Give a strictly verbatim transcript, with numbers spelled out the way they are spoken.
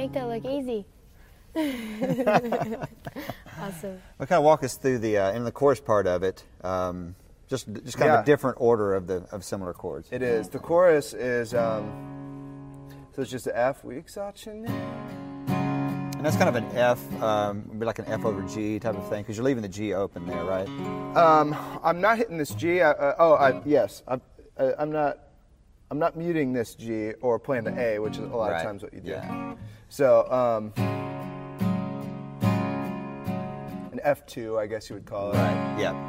make that look easy. Awesome. Well, kind of walk us through the uh, in the chorus part of it. Um, just just kind Yeah. of a different order of the of similar chords. It is. The chorus is, um, so it's just an F. We exalt your name. And that's kind of an F, um, would be like an F over G type of thing, because you're leaving the G open there, right? Um, I'm not hitting this G. I, uh, oh, I, yes. I'm, I, I'm not. I'm not muting this G or playing the A, which is a lot Right. of times what you do. Yeah. So, um, an F two, I guess you would call it. Right. Yeah.